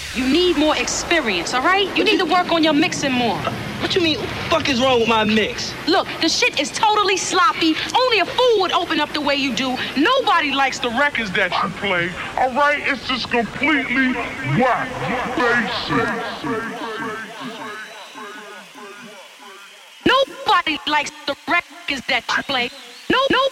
You need more experience, all right? You need to work on your mixing more. What you mean? What the fuck is wrong with my mix? Look, the shit is totally sloppy. Only a fool would open up the way you do. Nobody likes the records that you play. All right, it's just completely whack, basic. Nobody likes the records that you play.